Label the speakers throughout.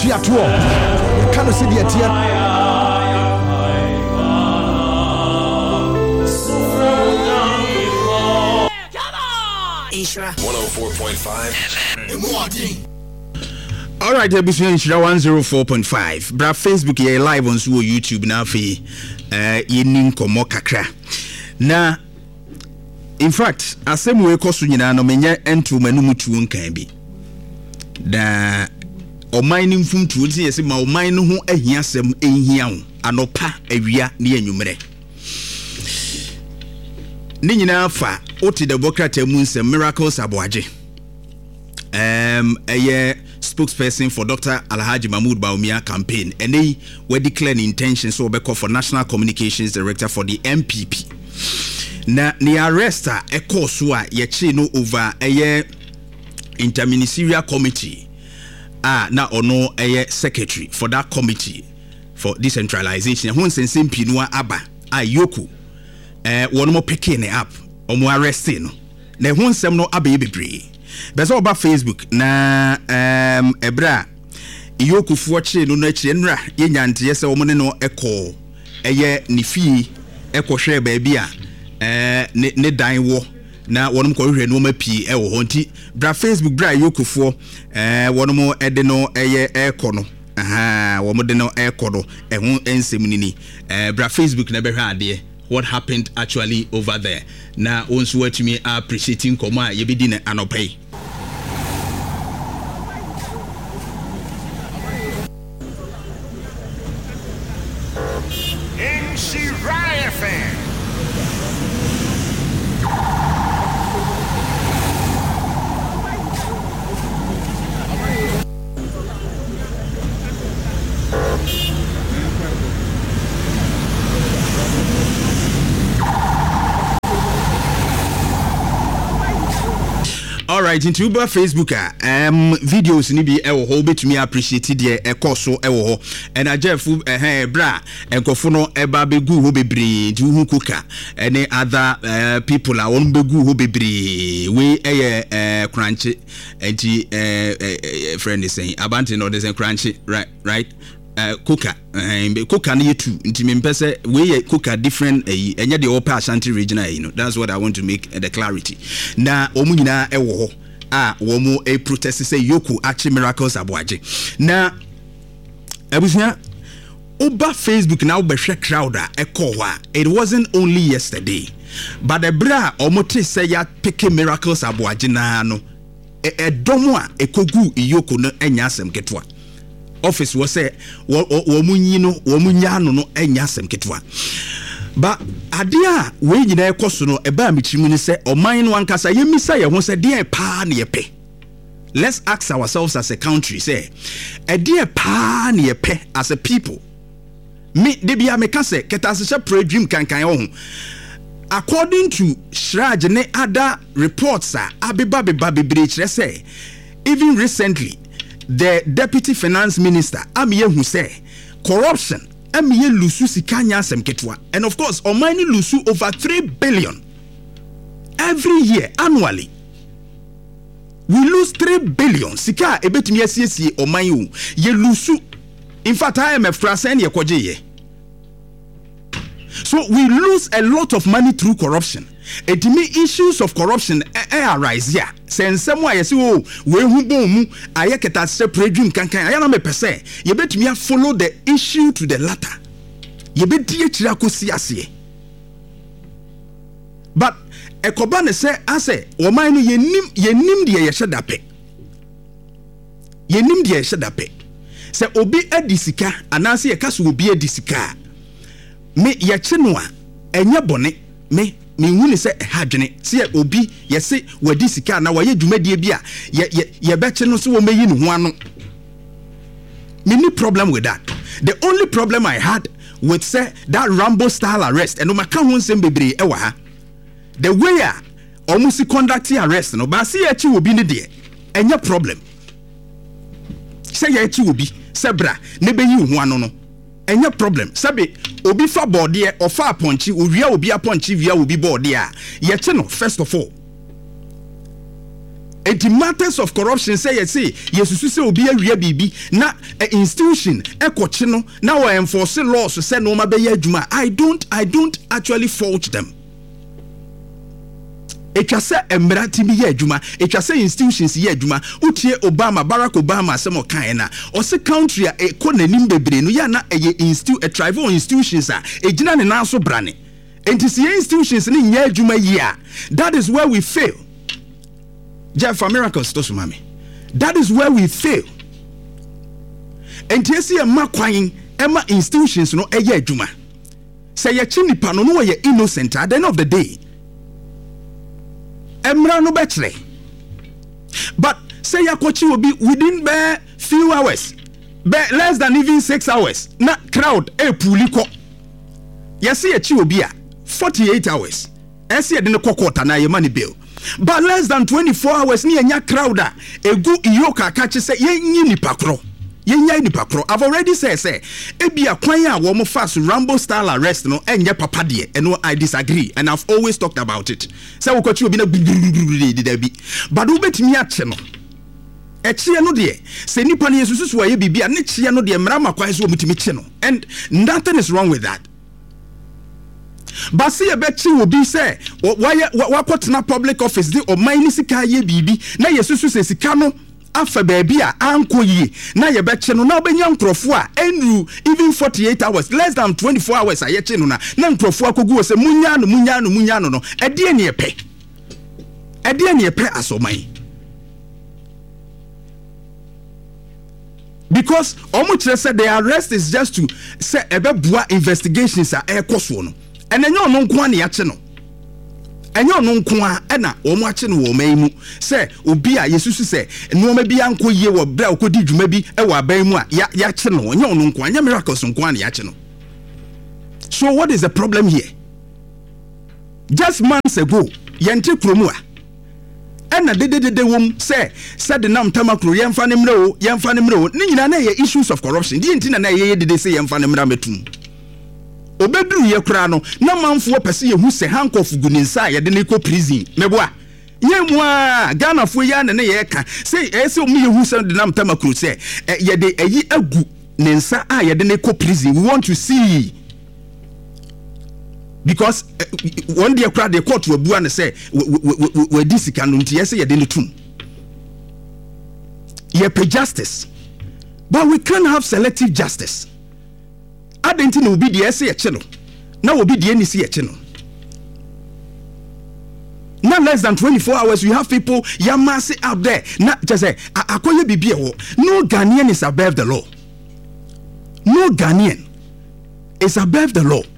Speaker 1: tuato kan se de atia
Speaker 2: Ishra 104.5
Speaker 3: All right, ebusu Ishra 104.5. Bra Facebook ye live on YouTube na afi ye nin komo kakra. Na in fact, asem we koso nyina no menye entu manu mutu nkan bi. Da oman ni mfumtu ti yesi ma oman no ho ahia asem ehia ho anopa awia ne anwumre. Ni nyina fa oti Democrat Emunse Miracles Aboaje. A spokesperson for Dr. Alhaji Mahmoud Baumia campaign and they were declaring intentions to call for National Communications Director for the MPP. Na ni arresta e course wa ye no over a interministerial committee na ono a secretary for that committee for decentralization. Hun sense pinua aba Yoku one more picking it up omo arresting no na hun sem no aba bebre. Bezo ba Facebook na ebra Yokufu achi no na achi nra yenya nte yese omo ne no eko eye ni fi eko hwe ba bia ne dan wo na wonum ko hwe no ma pi e wo honti bra Facebook bra Yokufu wonum ede no eye eko no wo mo de no eko no ehun ensem nini bra Facebook na be hwe ade what happened actually over there. Now, once watch me appreciating Koma, you be dinner and pay. All right, into Uber Facebook videos ni bi ewo ho betumi appreciate de ekoso ewo ho and ajefu bra enkofo no eba begu ho bebre di hu kuka any other people a won begu ho bebre we crunchy enti friend is saying abante no dey crunchy right Kuka Kuka na yetu nti mempese we Kuka different enye de Upper Ashanti region that's what I want to make the clarity na omu nyina ewo ho womu protest say Yoku Achi Miracles Aboaje na abusia oba Facebook na obehwe crowd ekowa it wasn't only yesterday but the bra omote say ya pick Miracles Aboaje na no edomo a ekogu Yoku no enya asem ketwa office was say womunya no enya asem ketwa ba adia we nyina ekoso no eba michimu ni say oman no ankasa yemisa ye ho say de pa na yepe. Let's ask ourselves as a country say e de pa na yepe as a people. Me de bia me ka say ketasese predream kankan ho according to Shraj ne other reports abeba bebre kire say even recently the deputy finance minister Amiye who say corruption Amiye lusu sikanya asem ketwa and of course Omani lusu over 3 billion every year annually. We lose 3 billion sika ebetumi asiesie Omani ye lusu. In fact IMF trasen ye kwaje ye. So we lose a lot of money through corruption. It me issues of corruption arise here. Sense mo ayesi o we hu bom mu ayeketa se predream kankan aya na me pese ye betumi follow the issue to the latter. Ye beti akira kosi ase. But ekoba ne se ase wo man no yenim de ye hyedape. Yenim de ye hyedape. Se obi adisika anase ye kaso obi adisika. Me ye che no a enye bone me huni se hadwene se obi yese wadi sika na waye dwumadie bi a ye beche no so wo meyi no ho ano. Me ni problem with that. The only problem I had with say that Rambo style arrest and no maka ho nsem bebre e wa ha. The way almost conduct arrest no ba se ye chi obi ne de enye problem. Se ye chi obi se bra ne beyi ho ano no enye problem sabe obi fa body or fa ponchi owia obi aponchi via obi body a ye che no first of all It matters of corruption say yesusu say obi awia bibi na institution ekoche no na we enforce laws say no ma be adwuma. I don't actually fault them. Etwa say emra timi ye adwuma, etwa say institutions ye adwuma. Utie Barack Obama asem okan na o se country a ko nanim bebre no ya na eye tribal institutions a ejina ne na so brane. Enti se institutions ni nya adwuma yi a, that is where we fail. Jeff for miracles to sumami. That is where we fail. Enti esi ema kwan ema institutions no eye adwuma. Say ye chi nipa no no ye innocent at the end of the day. Emra no betre. But say ya kochi will be within be few hours. Be less than even 6 hours. Na crowd puliko. Yes, see a chi will be 48 hours. Esi ye dene kokota na ye money bill. But less than 24 hours ni enya crowder egu iyoka kache say yenyi nipa kro. Yenya nipa kro. I've already said say ebi akwan a wo mo fast Rambo style arrest no enye papa de eno I disagree and I've always talked about it. Say wo kwachi obi na de bi. But wo betimi ache no. Echie no de say nipa na yesusu wa ye bibia ne chie no de mra makwan so omutimi che no. And nothing is wrong with that. But see a betchi will be say what na public office the or mine sika ye bibi na yesusu se sika no afa baby a anko yi na ye betche no na obenya nkrofo a enru even 48 hours less than 24 hours a ye che no na nkrofo akogu se munya no no ede ne epe asoman because omuchire said the arrest is just to say ebebua investigations are ekoso no. And then you no kwa na ya che no. Enyo no nko a na wo mo ache no wo man mu say obi a yesusu say no ma bi anko ye wo bra okodi dwuma bi e wo aban mu a ya che no enyo no nko anya miracles nko na ya che no. So what is the problem here? Just months ago yente kromu a na de wom say said the nam tamakro yemfa ne mre ni nyina na ye issues of corruption di ntina na ye de say yemfa ne mra metum. Obedru ye kura no na manfo pese ye hu se handcuff guninsa ye de ne ko prison meboa ye mua Ghana fo ya ne ye ka say ese o me ye hu se de nam tamakro say ye de ayi agu ne nsa a ye de ne ko prison. We want to see because one day kura the court we bua ne say we disika no nti ye say ye de ne tum ye pay justice, but we can't have selective justice. Adenti no obi de ese ye che no na obi de anisi ye che no. Not less than 24 hours we have people yamasi out there na just say akoye bibie wo. No Ghanaian is above the law. No Ghanaian is above the law.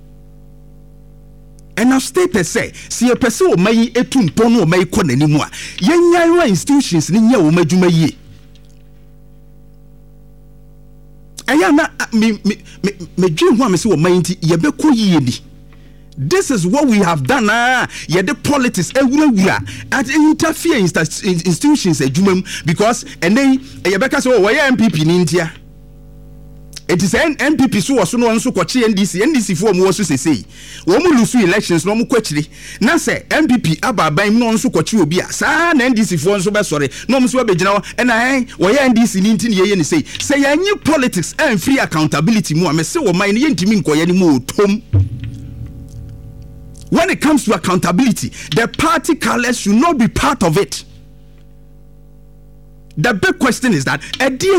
Speaker 3: And I've stated say si a person o mai etu mpono o mai ko nanimu a yenya institutions ni nya o madwuma yie. This is what we have done. The politics at interfere in institutions because and then Yabeka say, why MPP in India? It is an MPP so was no one so kwachi NDC for mo so say wo mu lose elections no mo kwachiri na say MPP aba ban no so kwachi obi a sa na NDC for so be sorry no mo so be gina and wo ya NDC ni ntin ye ni say yanyi politics and free accountability mu am say wo man ni ntimi nkoye ni mu otom. When it comes to accountability, the party colors should not be part of it. The big question is that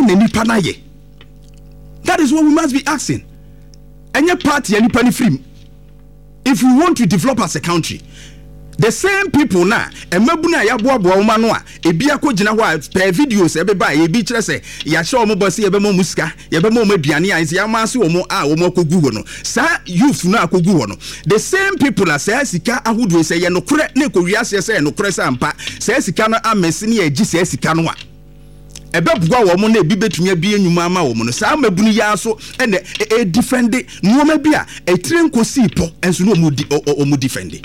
Speaker 3: that is what we must be asking. Any party, any penny free. If we want to develop as a country, the same people now, and mabuna ya boa umanoa, ebia ko jina wa per videos ebeba ebi kire se ya show mo boss ebemo musika ebemo maduane a ya manse omo omo kogu no sa youth na kogu no. The same people are say sika ahudu se ye no kure na kowiase se no kure sa mpa say sika no amesi na agi say sika no a ebebugwa wo mo na ebi betumi abi enwuma ama wo mo no sa mabunu ya so ene defend no ma bia etire nkosi po enso no omu defend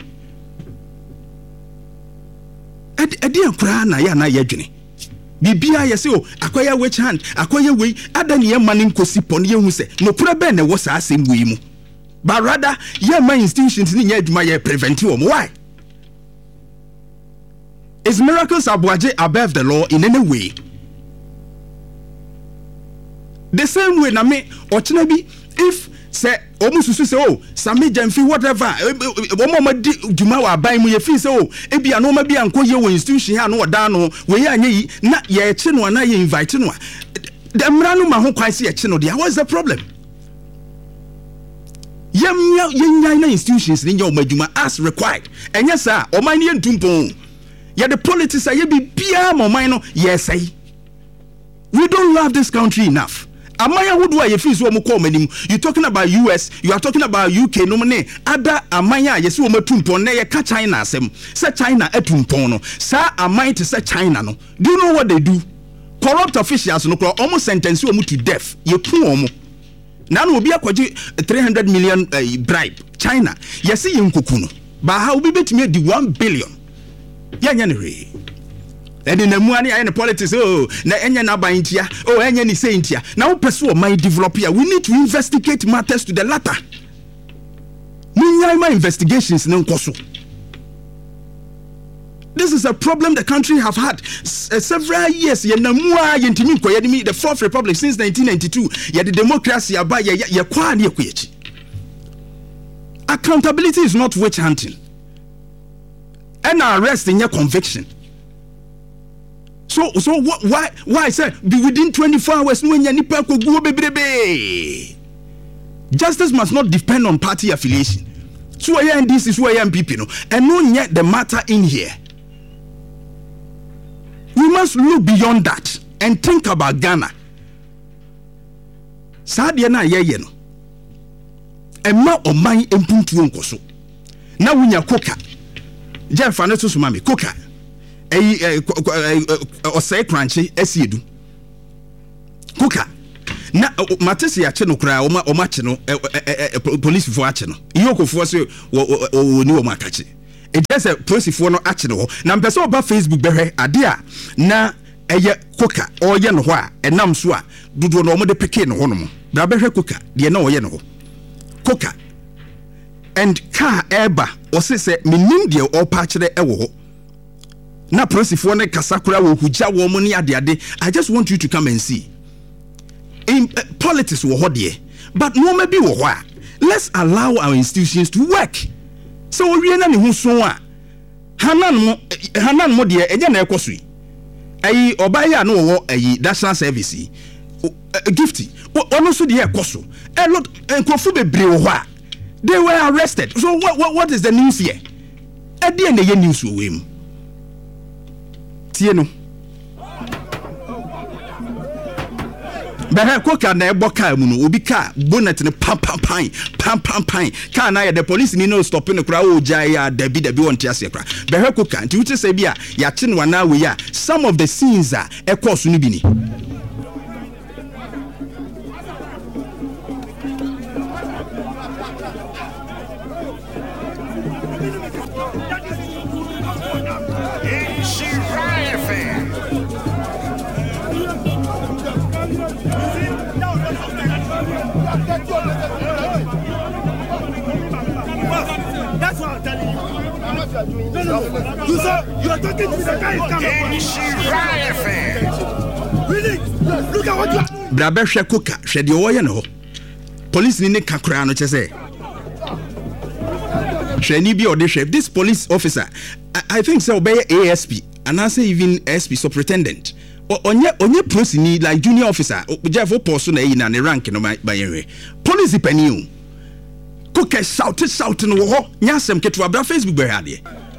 Speaker 3: edi akura na ya na yadwene bibia ye se o akwaya witch hand akwaya we adani ye manin kosi pon ye hu se no kura be na wo sa asem we mu but rather ye man institutions ni nya adwuma ye prevent wo. Why Is Miracles Abuaje above the law in any way? The same way na me ochinabi if say omususu say oh Sami Jamfi whatever omo di djuma wa ban mu ye fi say oh ebia no ma bia nko ye wo institution ha no oda no we ye anye yi na ye che no na ye invite no the mra no ma ho kwan se ye che no dia what's the problem? Yenya na institutions ni nya omadjuma as required enya sa oman ye ntumpon ye the politics ye bi bia mo man no yes say we don't love this country enough. Amaya would why you feel so you talking about US, you are talking about UK, no money. Ada Amaya, yes, woman tumpon, ne catch China, say China etumpono, sa Amaya to say China. No, do you know what they do? Corrupt officials no almost sentence you to death. You poor now will be a 300 million bribe. China, yes, you kukuno, but how be bet me the 1 billion? Yanyanere. And in the money and the politics, oh, na enya na baintia, oh, enya ni saintia. Now, pursue my develop here. We need to investigate matters to the latter. My investigations no koso. This is a problem the country have had several years. The Fourth Republic since 1992. The democracy about accountability is not witch hunting. And arrest in your conviction. So why say be within 24 hours when you nipa ko go bebrebe. Justice must not depend on party affiliation. So I am this is why I am people no. And no yet the matter in here. We must look beyond that and think about Ghana. Sadia na ye no. Emma oman empuntu nkoso. Na wunya koka. Jeff Aneto Sumami koka. Osei crunchy esiedu kuka na matesi ache no kra oma che no police fo ache no iyoko fo se oni wo makache e just police fo no ache no na mpese oba Facebook behwe ade a na eye kuka oye no ho a enam so a dudu no mo de peke no ho no mo bra behwe kuka de na oye no ho kuka and car eba osese menim de opa kire ewo ho na prosifo ne kasakura wo hugya wo mo ne ade I just want you to come and see in politics wo hodie but no maybe wo ho a let's allow our institutions to work so we na ne hu so a hanan mo de enye na ekoso ayi obaya na wo ayi national service gifty ono so de ekoso a lot enkofu bebre wo ho a they were arrested so what is the news here e de na ye news wo wem tie no behe koka na eboka mu no obi ka bonnet ne pam ka na ya the police ni no stop no kra o jai ya dabi wonte ase kra behe koka nti wuti se bia ya che no na we ya some of the scenes are ekos no bi ni
Speaker 2: That's what I'm telling you. I'm not doing this. You are talking to the guy is really? Look at what you are doing.
Speaker 3: Brabe hwe koka hwe de oye no police ni ne kakra no chese hwe ni bi ode hwe this police officer I think so obey ASP and I say even SP superintendent onye prosini like junior officer jefo post na yi na ne rank no ba yenwe police pani koka shout no ho nyasem keto abra Facebook be hade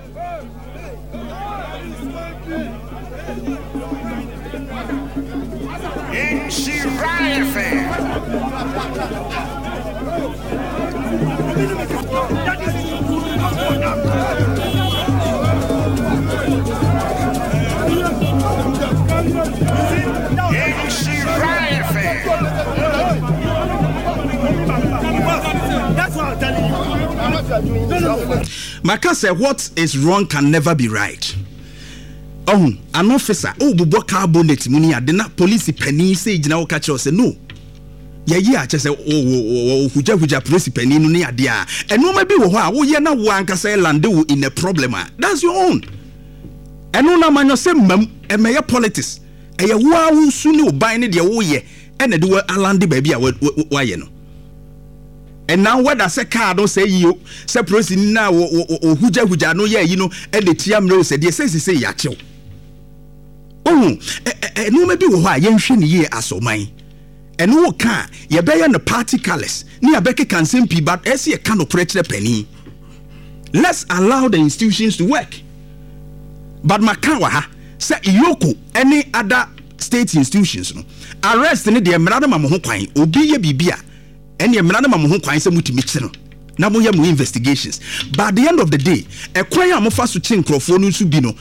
Speaker 2: That's what I'm telling you. I'm not doing this.
Speaker 3: Maka say what is wrong can never be right. Oh, an officer, bubo car bonnet muni ade na police penny say gina wo catch us no. Ye a say huja police penny no ne ade a. Eno ma bi wo ho a wo ye na wo anka say land wo in a problem. That's your own. ɛno na manyo sɛ mam ɛmɛyɛ politics ɛyɛ wo su ne oban ne de wo yɛ ɛna de wo alande baabi a wo ayɛ no. And now whether say car don't say you say proceed now or huja no yeah you know and the tiam no said yes say yacho. Oh no maybe why yen hwe ye asomai. And no can ye be the party colors near Becky can simply but as ye can operate the penny. Let's allow the institutions to work. But Makawa say Yoko any other state institutions no arrest ni de mrada ma ho kwan obi ye bibia. And you manana mo ho kwan se mutimi no na mo yɛ mo investigations but at the end of the day kwan a mo fa so chi nkrofo no nso bi no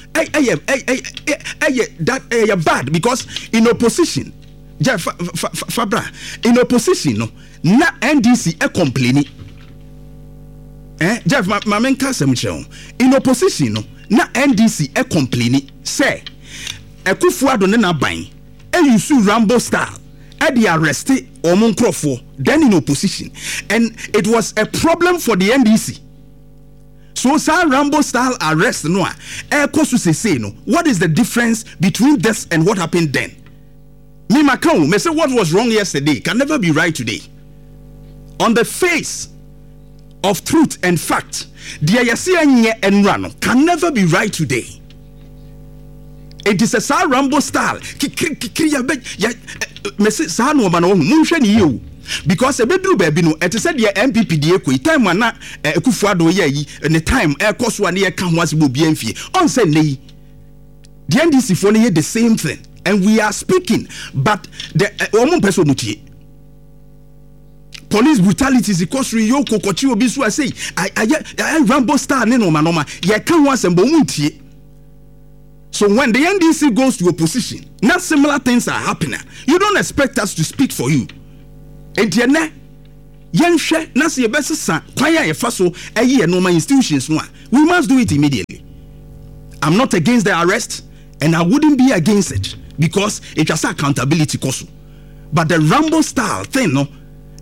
Speaker 3: that bad because in opposition Fabra in opposition no na NDC complaining Jeff ma menka sem kyerɛ in opposition no na NDC complaining say Akufo-Addo ne na ban you sue Rambo style they arrested Omon Crawford, then in opposition. And it was a problem for the NDC. So, Sir Rambo style arrest, no, say, no. What is the difference between this and what happened then? Me, Macau, me say what was wrong yesterday can never be right today. On the face of truth and fact, the Ayasianye and Rano can never be right today. It is a Sir Rambo style. Because a bedroom baby no, it said the MPP DA time when Akufo-Addo ye and the time air cost 1 year can once will be enfi. On say nay, the NDC for the same thing, and we are speaking, but the woman person police brutality is because Yoko Kochi Obisu. I say I Rambo style no manoma ye can once and bomuntie. So when the NDC goes to opposition, not similar things are happening. You don't expect us to speak for you. And yenhwe na se yebesesa kwaya ye faso eye normal institutions no. We must do it immediately. I'm not against the arrest and I wouldn't be against it because it has accountability koso. But the Rambo style thing no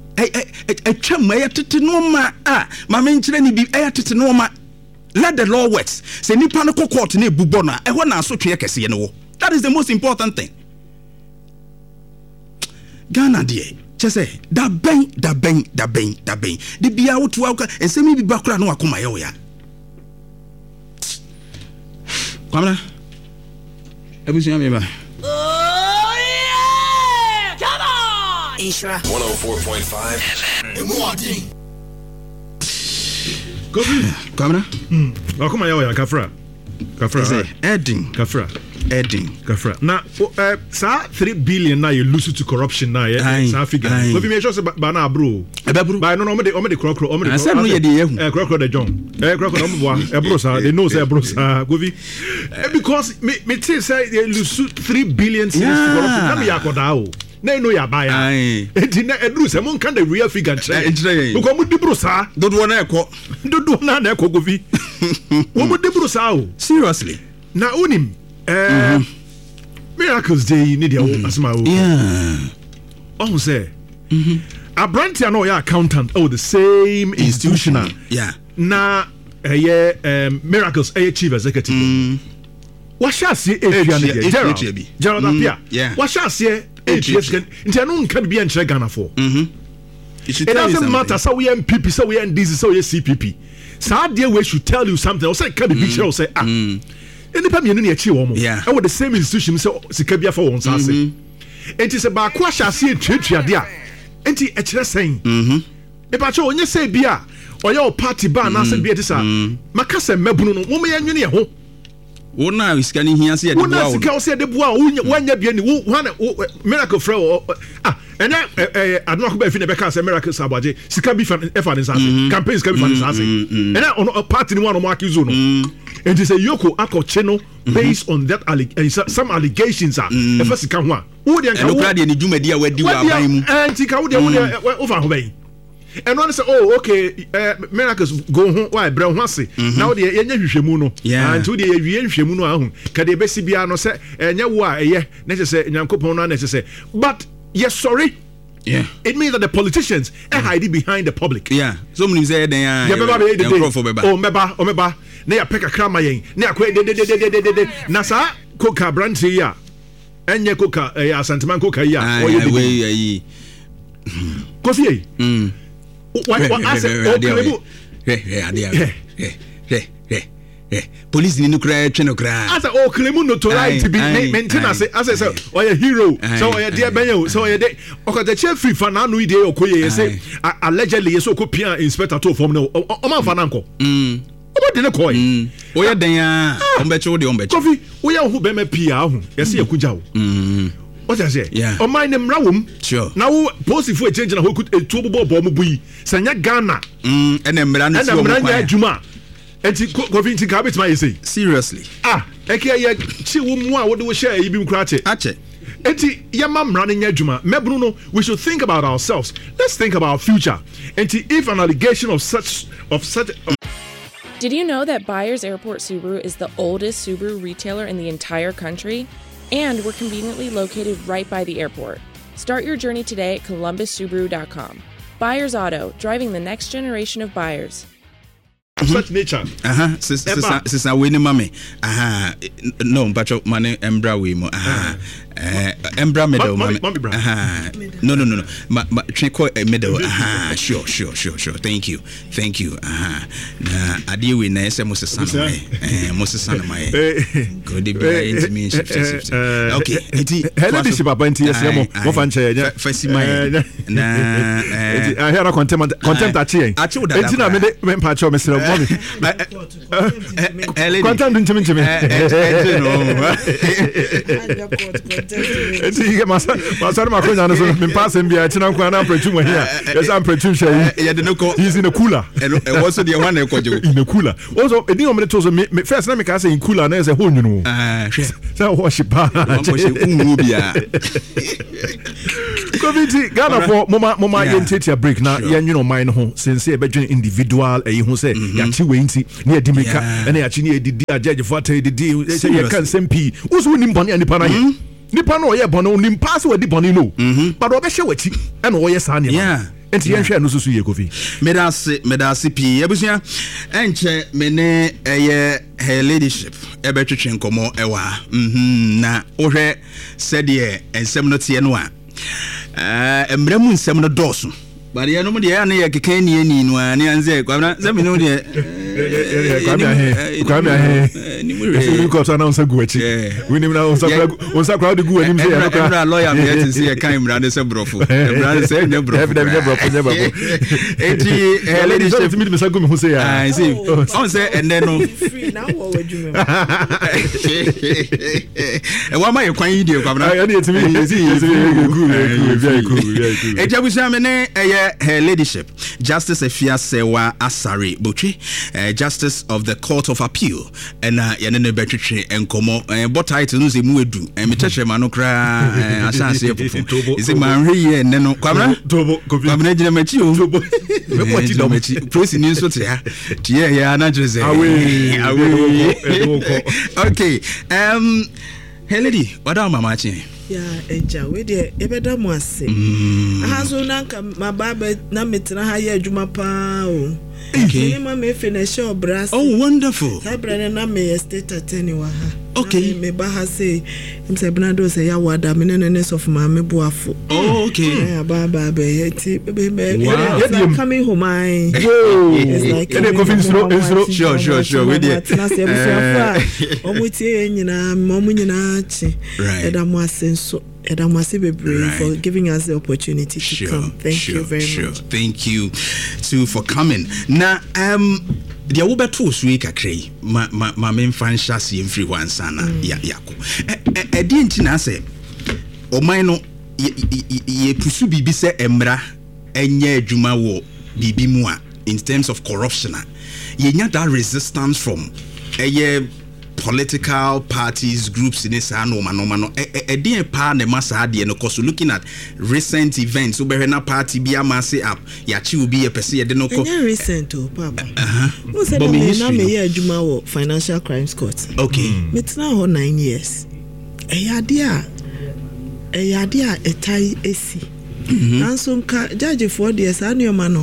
Speaker 3: let the law work. Say nipa no court ne bubo na ehwo na so twe kese ne wo. That is the most important thing. Ghana de chese da ben. De bia wo to aka ensemi bi bakura no akoma ye wo ya. Kwamna. Ebusu am ba.
Speaker 4: Oh yeah! Come on!
Speaker 1: Isra
Speaker 2: 104.5
Speaker 1: Emwadi.
Speaker 2: Go
Speaker 3: Kamera?
Speaker 2: Welcome ya Kafra. Kafra. Now, sa 3 billion now you lose to corruption now, yeah. South Africa. Go be make sure say bana bro. Ba no me the crocro,
Speaker 3: I said no ye dey ehu.
Speaker 2: Crocro the John. Crocro no boa. Bro sa, they know say bro sa. Go be because me say they lose 3 billion to corruption. Na me yakoda o. Na no ya ba ya. Enti na edru se mon kan the real figure nche. Because mo dibro sa.
Speaker 3: Dodo na ekọ.
Speaker 2: Dodo na ekọ go fi. Wo mo dibro sa o.
Speaker 3: Seriously.
Speaker 2: Na unim Miracles Day need your asma.
Speaker 3: Yeah.
Speaker 2: Oh say. Abrantia no ya accountant the same institutional.
Speaker 3: Yeah.
Speaker 2: Na Miracles chief executive. What shall say Gerald Apia.
Speaker 3: Yeah.
Speaker 2: What shall say nti no nka bibia nkyerɛ Ghana for. It doesn't matter so we MPP so we NDC so we CPP. So we should tell you something. Or say can be picture say anytime you need to achieve
Speaker 3: yeah.
Speaker 2: I want the same institution so sikabia for one say. It is about kwa shasi twetwa dia. Enti e kire sen. E ba cho onye say bia oya party ba na say bia this makasa mabunu no mo me yanwene ye ho.
Speaker 3: Wona iska ni hia say de bua.
Speaker 2: Wona sika say de bua wanya bia ni wo miracle frɛ ene adoma ko ba fi ne beka say miracle sabaje sika bi fa ne say campaigns ka bi fa ne say ene on party ni one mo accuse no. And they say Yoko Akoche no based on that some allegations are first sika ho a wo de nka wo
Speaker 3: de ni dwumadi a wadi wa ban mu
Speaker 2: anti ka wo de over ho ban and one say oh okay Miracles go ho why bre ho ase na wo de yenya hwehwemu no anti wo de yewie hwehwemu no ahu ka de besi bia no say enya wo a eye na say nyankopon no na say but yes sorry it means that the politicians are hiding behind the public.
Speaker 3: Yeah. So many say they are.
Speaker 2: Omeba. Na ya peka krama yen. Na ya kwe de. Na sa koka branche ya. Enye koka asanteman koka ya.
Speaker 3: Oye
Speaker 2: Kofi. What
Speaker 3: police ni nukra twe nukra
Speaker 2: as a claim notoriety be maintenance as I say or a hero so or dear benyo so or de okay the chief free fan anu ide okoye say allegedly so kopia inspector to form no o man fananko o de ne koy
Speaker 3: o ye den a ombeche o de ombeche
Speaker 2: Kofi o ya hu be me pia hu yesi yakuja wo what I say o man nem rawum
Speaker 3: sure
Speaker 2: na wo post for change na ho etu bobo mo bui sanya Ghana
Speaker 3: ene mra no ti o mo
Speaker 2: kwa enti Kofi nti ka betima yesi
Speaker 3: seriously
Speaker 2: eke ya chi wo mu a wo de wo share ibi mkrache
Speaker 3: ache
Speaker 2: enti yama mra ne adwuma mebru no we should think about ourselves. Let's think about our future. Enti if an allegation of such
Speaker 5: Did you know that Byers Airport Subaru is the oldest Subaru retailer in the entire country? And we're conveniently located right by the airport. Start your journey today at columbussubaru.com. Byers Auto, driving the next generation of buyers.
Speaker 2: Such nature.
Speaker 3: Sister Winnie Mami. No, but money Embra Wimo. Embra Meadow. No. Ma Tricko Meadow. Sure. Thank you. Na adi we na ese Moses Sana mai. Go dey be into me shift. Okay.
Speaker 2: Hello this papa nti yesemo. Mo fa nche ya.
Speaker 3: Fasi mai. Na
Speaker 2: I hear contempt achi. Enti na me mpa cho mesra mommy. Contempt nti me. Enti get masa makonya no so me pass mbia china kwa na pretu mo here. Yes am pretu share.
Speaker 3: Ya de no ko.
Speaker 2: He's in a cooler.
Speaker 3: And also the one ekojo.
Speaker 2: In a cooler. Also e din o me to so me first na me ka say in cooler na say ho nwunu. Say worship. COVID Ghana for mama yentete break na yenwuno mind ho since e bedwen individual e ho say ya chi we nti na e dimika na ya chi na edidi ajeje for ta edidi say ya kan sempi uso nim bone anipa na ye nipa no ye bone nim pass we di bone no but obehye wachi e no wo ye sa ne enti yen hwe no susu ye Kofi
Speaker 3: medase pi ebusua enche mene eye her ladyship ebetwetwe nkomo ewa na ohwe sede ensem no tie no a emramu nsem no doso bari ya no mu de ya na ye keka ni no ani anze kwabna zemi no de
Speaker 2: kwamia he ni mu re ko so na unsa guachi we ni na unsa crowd gu ani mse ya
Speaker 3: ka lawyer me yet see kan imra ne se brofo imra ne se nya brofo eti leadership
Speaker 2: me say go me hu say ya
Speaker 3: I see on say and then no
Speaker 6: free now wo wadwuma
Speaker 3: e wa ma ye kwan yi de kwabna
Speaker 2: I need to me very cool
Speaker 3: ejabusa me ne her ladyship Justice Efia Sewa Asare Botwe Justice of the Court of Appeal and yenene betwetwe enkomo but title no se mu edu me cheche ma no kra asanse epufu ise man hwe ye ne no kwamna kwamna gina machi o me kwati do machi presi ni so te ha tie ya na jose awe okay hey lady what am mama chi
Speaker 6: ya eja we de ebeda mo ase ahazo nanka mababa na metra ha ya adwuma pa o okay ma me finish obras
Speaker 3: oh wonderful
Speaker 6: ebra na me estate attorney wa ha
Speaker 3: okay
Speaker 6: me ba ha say imse bnado say ya wada me ne of ma me boafo
Speaker 3: oh okay
Speaker 6: ya baba be yeti be coming home I
Speaker 2: it's like sure we dey
Speaker 6: na say busuafa omutie nyina nyina chi edamo asenso edamwase bebre for giving us the opportunity to come. Thank you very much.
Speaker 3: Thank you too for coming. Na dia wo beto so kakrai ma me mfa nhya se mfiri wansana yako edi ntina se oman no ye pusu bibi se emra enye adwuma wo bibi mu a in terms of corruption ye nya that resistance from political parties, groups in this no edin pa ne masa de no cause looking at recent events so be na party bi amase up ya chi obi ye pese ye de no ko
Speaker 6: recent o papa no say na me ye adwuma wo Financial Crimes Court
Speaker 3: okay
Speaker 6: metna ho 9 years eyade a etai esi nanso nka judge for the saa nneɛma no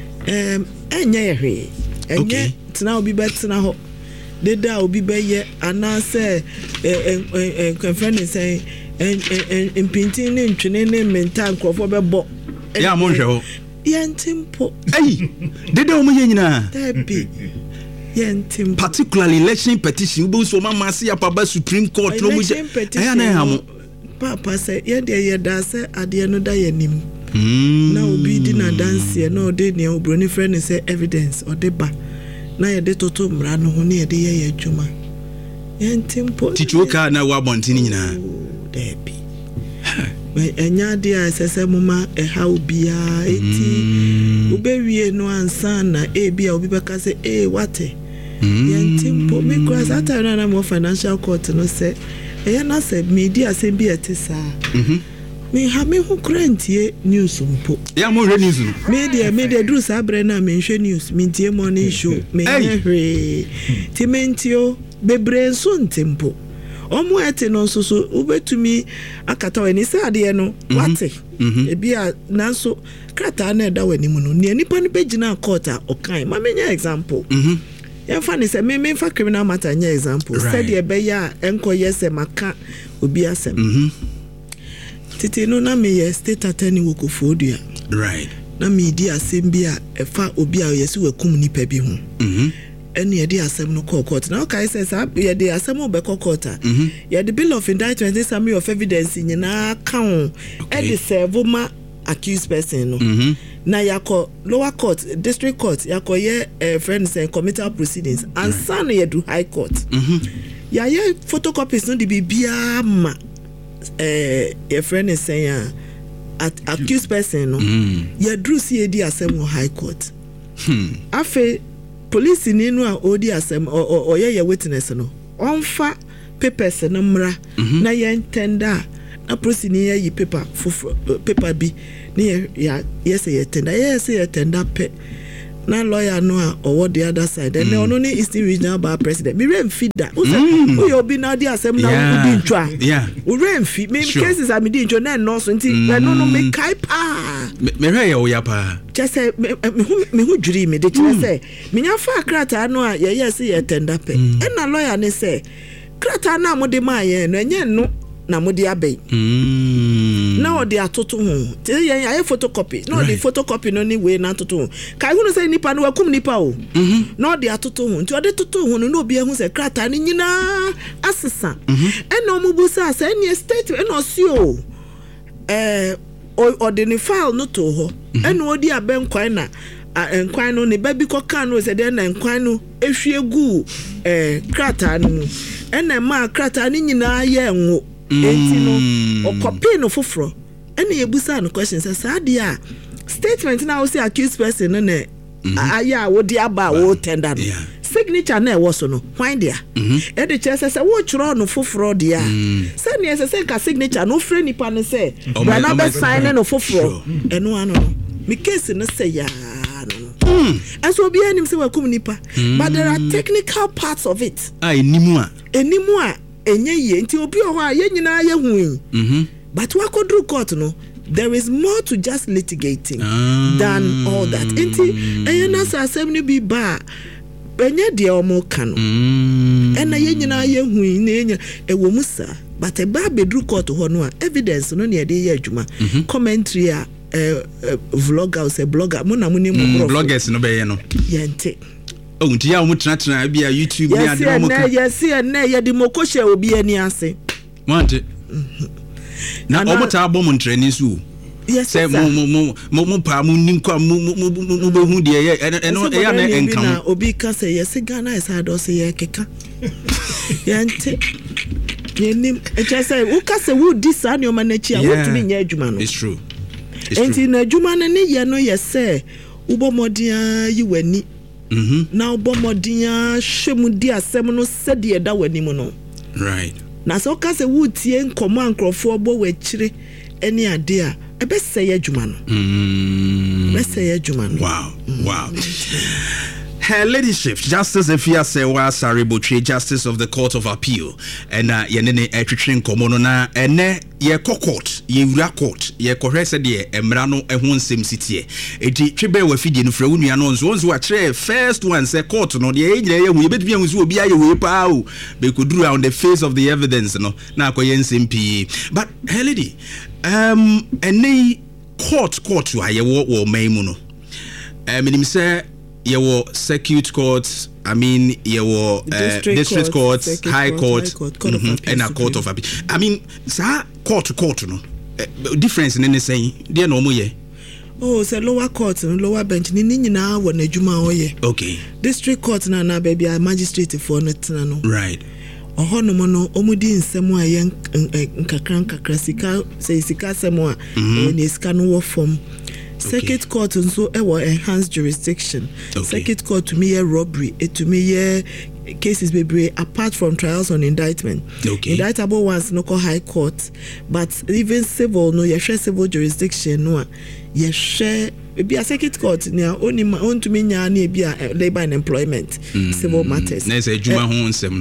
Speaker 6: enye yehwe enye tena obi betena ho deda obi beye anase conference say impintin ne ntwene ne mental crofo bebo
Speaker 3: ya mo hwe ho
Speaker 6: yentimpo
Speaker 3: deda o mo ye nyina
Speaker 6: tabi yentimpo
Speaker 3: particularly election petition ubo so mama se apaba Supreme Court no mo je aya na ha mo
Speaker 6: papa say ye de da say ade no da yanim na obi di na dance na ode ne obroni friend say evidence ode ba na ye de toto mra no ho ne ye de ye adwuma yentimpo
Speaker 3: tichuoka na wa bontini nyina
Speaker 6: debi enya de asese mama ha obia eti obewie no ansa na bia obi beka say wate yentimpo me cross atara na mo financial court no say eya na say media say bi etisa me ha me hu krantie news mpo
Speaker 3: ya mo hwe news no
Speaker 6: media dru sabre na me hwe news me tie morning show me hwe timentio bebre so ntempo omo ete no so ubetumi akata wani se ade no wate ebia nanso krata na eda wani mu no ne nipa no begina court a okan ma menya example yemfa ni se me fa criminal matter nya example said e be ya enko yese maka obi asem titi no na me ye state attorney Wokofodua
Speaker 3: right
Speaker 6: na me di asem bi a efa obi a yesi wakum nipa bi ho ene ye di asem no court na okay say ye di asem obe court ye the bill of indictment is summary of evidence nyina kan e di serve ma accused person no na yako lower court district court yako ye friends and committal proceedings and san ye do high court ya ye photocopies no di bibia ma your friend is saying accused person no ye drew see di asem high court afi police ni no a odi asem o ye witness no onfa papers no mra na ye tender na proceed ni ye paper paper bi ni yes ye tender pe na lawyer no a owo the other side and no ni Eastern Regional Bar president me remfi da o say o bi na di asem na udi ntwa o remfi me cases am di ntwa na no so nti no me kai pa
Speaker 3: me hwe ye o ya pa
Speaker 6: just say me hu dwiri me de kire say me nya fa krata no a ye ye tender pe e na lawyer ne say krata na mo de ma ye no enye no na mo de abey na o de atoto ho te yen aye photocopy na o de photocopy no ni we na atoto ho kai hu no say nipa no wakum nipa o na o de atoto ho nti o de toto ho no obi ehun say krata ni nyina asesa e na o mu busa say any state e no si o o de ni file no to ho e na o di abenkwan na enkwan no ne ba bi koka no say de na enkwan no ehwie gu krata no mu e na ma krata ni nyina ye nwo enti no o copy no foforo ene yebusa no question say saade a statement na o say accused person no na aya wo di aba wo tender no signature na e wo so no why there e de che say wo churo no foforo dia say ne say ka signature no free nipa no say na na be sign no foforo eno ano no me case no say ya no and so be anim say wakum nipa but there are technical parts of it
Speaker 3: enimu
Speaker 6: a enye ye nti obi o ho a ye nyina ye hu but we could court no there is more to just litigating than all that nti enye na sa asem bi ba enye de o mo ka no ena ye nyina ye hu na enye ewo musa but e ba bedru court ho no a evidence no ne de ye adwuma commentary a vlogger or blogger mo na mo ni mo
Speaker 3: bloggers no be ye no
Speaker 6: yente
Speaker 3: o nti ya mo tena bia YouTube ni ade mo ka
Speaker 6: yes ye di mo ko hye obi ani ase
Speaker 3: wante na o mo ta bo mo ntrani su
Speaker 6: yes
Speaker 3: say mo pa mo ninkwa mo be hu de ye eno ya na enka
Speaker 6: na obi ka say yes Ghana is hard o say ye keka yente yenim e cha say u ka say wo di sa ne o manachi a wo tumi nya adwuma no
Speaker 3: it's true
Speaker 6: enti na adwuma ne ye no ye say ubomodia yi wani na ubomodia hwemu di asem no sede eda wani mu no
Speaker 3: right
Speaker 6: na so ka se wutie nkomo ankrofo bo wachire eni ade a ebe se ye adwuma no be se ye adwuma no
Speaker 3: wow Her Ladyship, Justice Efia Sewa Saribotri, Justice of the Court of Appeal, and Yenene Etritrin Komonona, and ye court, ye court, ye corresa de Emrano, a one sim city. Eti Tribe were feeding Freunianos, ones who are first one, say court, no, the age, we bet we will be a pow. They could draw on the face of the evidence, no, now Koyen Simpi. But, her lady, and court, I war Maymuno. Minim say, your circuit courts, I mean, your district courts, high court, and a court of appeal. I mean, sir, court, no difference in any saying, dear no more.
Speaker 6: Oh, it's a lower court and lower bench. Nini na wana juma oye.
Speaker 3: Okay.
Speaker 6: District court na baby a magistrate for no.
Speaker 3: Right.
Speaker 6: Oho no mono omudi nsemo ayen nkakra sika say sika semo a ne sika no wo form. Circuit court nso ewo enhanced jurisdiction. Circuit court to me robbery, to me cases bebre apart from trials on indictment. Indictable ones no call high court, but even civil no ye share civil jurisdiction no ye share be a circuit court near only on to me nya na be a labor and employment civil matters.
Speaker 3: Na say juma ho nsem.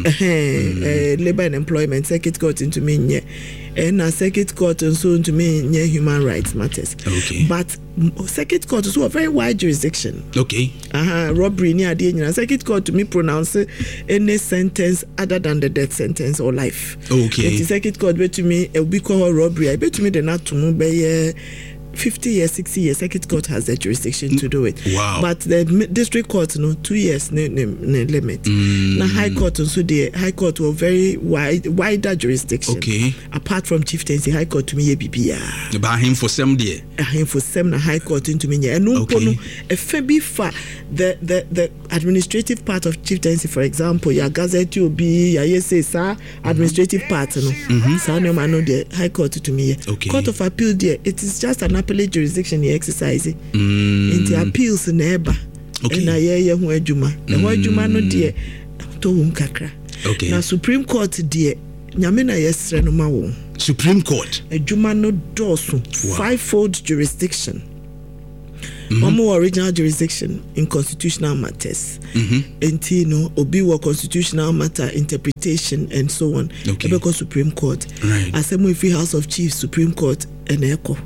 Speaker 6: Labor and employment circuit court into me nya and a circuit court and so to me nya human rights matters. But circuit court is a very wide jurisdiction. Robbery near the circuit court to me pronounce any sentence other than the death sentence or life. The circuit court bet to me a week or robbery. I bet to me the not to move by 50 years, 60 years, circuit court has the jurisdiction to do it.
Speaker 3: Wow.
Speaker 6: But the district court, 2 years limit. Now high court also the high court were very wider jurisdiction. Apart from chieftaincy, high court to me BBA.
Speaker 3: About him for some day.
Speaker 6: Him for some na high court into me. And no a fabi fa the administrative part of chieftaincy, for example, your gazette will be ya say sir administrative part no. So no man know the high court to me. Court of appeal there, it is just an appellate jurisdiction you exercise in the appeals neighbor. And I hear who ejuma. The word juma no dear to kakra. Now Supreme Court dear Nyamena yesre no ma wo.
Speaker 3: Supreme Court.
Speaker 6: Ejuma no dosu. Fivefold jurisdiction. One more original jurisdiction in constitutional matters. And no obi wa constitutional matter interpretation and so on. Because Supreme Court. Asemo Free House of Chiefs Supreme Court and echo.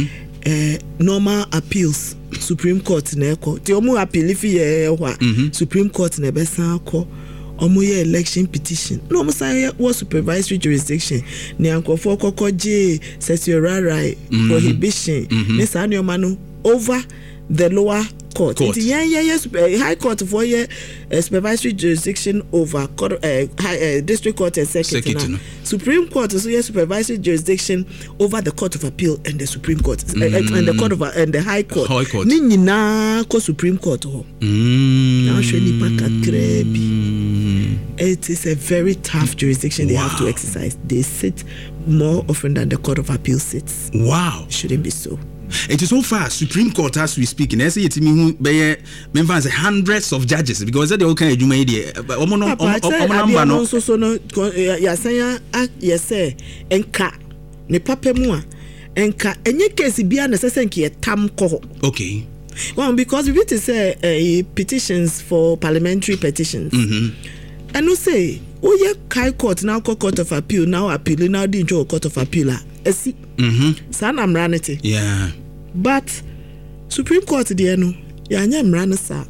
Speaker 6: Normal appeals Supreme Court na echo. Ti omo appeal if ye Supreme Court na be san ko. Omo ye election petition. No omo say was supervisory jurisdiction. Ni ankofo kokoje certiorari prohibition. Ni sa ni omano over the lower court. High court for supervisory jurisdiction over district court and circuit. Supreme Court is supervisory jurisdiction over the Court of Appeal and the Supreme Court and the Court of and the High Court. Nini na ko Supreme Court ho. Now sheni pakakrebi. It is a very tough jurisdiction they have to exercise. They sit more often than the Court of Appeal sits.
Speaker 3: Wow,
Speaker 6: shouldn't be so.
Speaker 3: It is so far Supreme Court as we speak. And I say it me who be members hundreds of judges because they all kind of juma there. Omo no
Speaker 6: so no ya say ya say enka ne papa mu a enka enye case bia na sese nke tam ko. Well, because if it is petitions for parliamentary petitions. And no say high court now Court of Appeal now appeal now the Court of Appeal esi sana mranete but Supreme Court there no ya nya mrane sa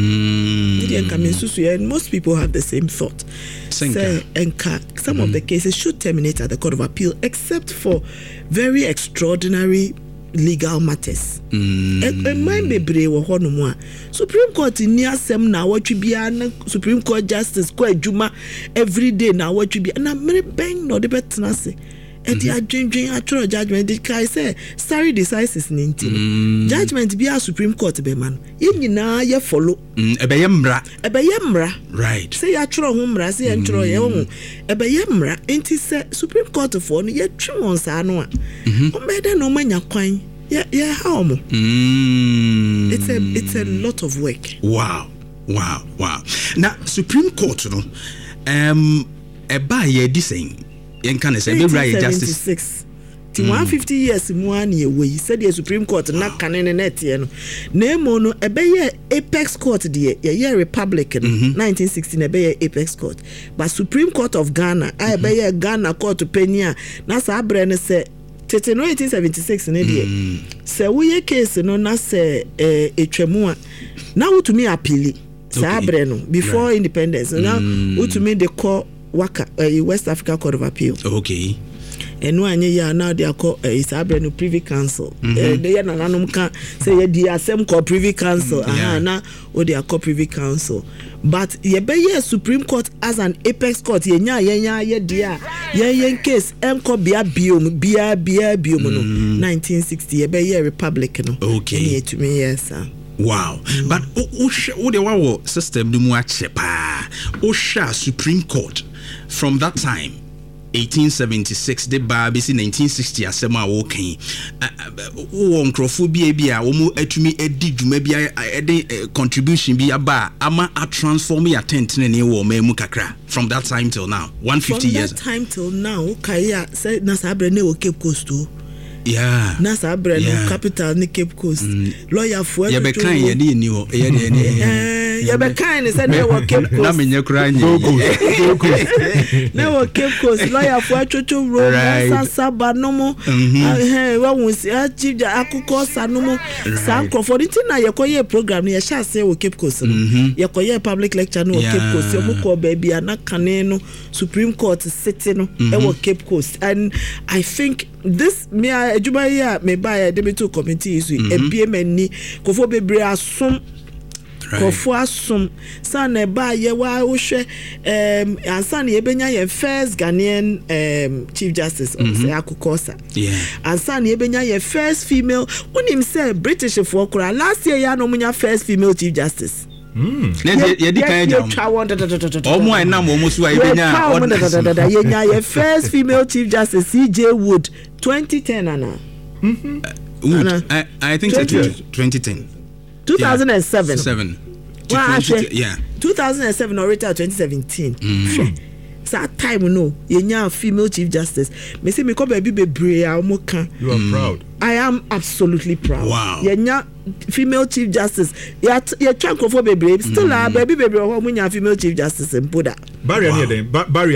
Speaker 6: and most people have the same thought. Say enka some of the cases should terminate at the Court of Appeal except for very extraordinary legal matters. Mind be brave wo ho no mu a Supreme Court ni asem na watwi bia na Supreme Court justice ko adwuma every day na watwi bia na mere ben no de betena se e di adwendwen atro judgment di kai say stare decisis ninti judgment bia Supreme Court be man ye nyina ye follow
Speaker 3: ebeye mra right
Speaker 6: say atro ho mra say entro ye ho ebeye mra enti say Supreme Court for no ye twi won sa no a o mede no manya kwan yeah how mo it's a lot of work. Wow
Speaker 3: Now Supreme Court no eba ye di saying yen kan say be right justice
Speaker 6: ti 150 years mu an ye we said the Supreme Court na kanene net ye no na emo no ebeye apex court de ye republic no 1916 ebeye apex court but Supreme Court of Ghana ebeye Ghana court penia na sa abre ne se tete no 1876 ne de se wo ye case no na se etwamu a na wotumi appeal sa abre no before independence na wotumi de call waka West Africa Court of Appeal.
Speaker 3: Okay.
Speaker 6: And no anye ya now they are called Isabre no Privy Council. They are nanum can say the assem called Privy Council. Now or they are called Privy Council. But ye be ye Supreme Court as an apex court ye dia ye case ko bia biom no 1960 ye be ye republic no.
Speaker 3: Okay.
Speaker 6: Ye to me yes sir.
Speaker 3: Wow. But o de wa system no mu ache pa. O sha Supreme Court from that time 1876 de ba be 1960 asem a wo kan wo nkrofo bia wo mu atumi edi dwuma bia contribution bia ba ama a transform your tent ne wo ma mu kakra from that time till now 150 years
Speaker 6: from that time till now kaya say na sabre ne wo Cape Coast too.
Speaker 3: Yeah.
Speaker 6: Na sabre no capital ni Cape Coast. Lawyer for
Speaker 3: ye be kan ye ni wo ye
Speaker 6: ye be kan say na wo Cape Coast.
Speaker 3: Na menye kra nyi.
Speaker 6: Na wo Cape Coast lawyer for chocho road sasaba no mo. Wa wonsi chief akukọ sanomo sanko for the thing na ye koye program ye sha say wo Cape Coast no. Ye koye public lecture no wo Cape Coast. Yo mo ko baby na kane no Supreme Court sitting no e wo Cape Coast. And I think this me adwuma ya me buy debate committee isu ebie mani kofo bebre asom kofo asom sana ba ye wa wo hwe ansa na ye benya ye first Ghanaian chief justice say akukosa ansa na ye benya ye first female unim say British for kura last year ya no munya first female chief justice
Speaker 3: ye di kan jam omo en nam omo so ayebenya
Speaker 6: ye first female chief justice CJ Wood 2010 ana
Speaker 3: I think 2010
Speaker 6: 2007
Speaker 3: yeah
Speaker 6: 2007 or 2017 that time no yenya female chief justice me say me ko baby bebre a omo kan
Speaker 2: you are proud.
Speaker 6: I am absolutely proud.
Speaker 3: Wow.
Speaker 6: Yenya female chief justice ya chanko for bebre still a baby bebre ho munya female chief justice mpoda
Speaker 2: Barry.